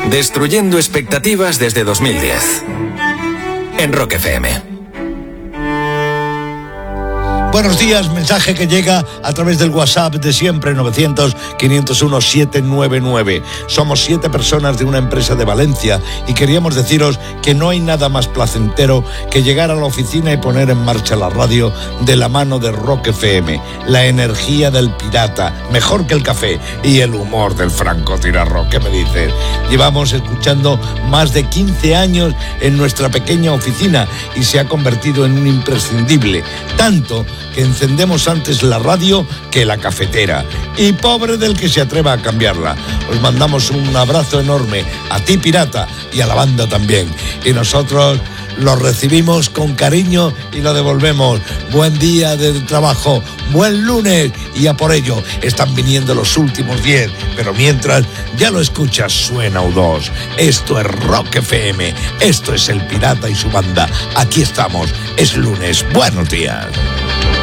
Destruyendo expectativas desde 2010. En Rock FM. Buenos días, mensaje que llega a través del WhatsApp de siempre, 900-501-799. Somos 7 personas de una empresa de Valencia y queríamos deciros que no hay nada más placentero que llegar a la oficina y poner en marcha la radio de la mano de Rock FM. La energía del pirata, mejor que el café, y el humor del francotirador. ¿Qué me dices? Llevamos escuchando más de 15 años en nuestra pequeña oficina y se ha convertido en un imprescindible. Tanto que encendemos antes la radio que la cafetera. Y pobre del que se atreva a cambiarla. Os mandamos un abrazo enorme a ti, pirata, y a la banda también. Y nosotros lo recibimos con cariño y lo devolvemos. Buen día de trabajo, buen lunes, y a por ello están viniendo los últimos 10. Pero mientras, ya lo escuchas, suena U2. Esto es Rock FM, esto es el pirata y su banda. Aquí estamos, es lunes, buenos días.